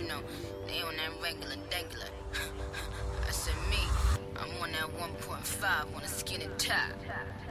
you know, they on that regular degular. I said me, I'm on that 1.5 on a skinny top.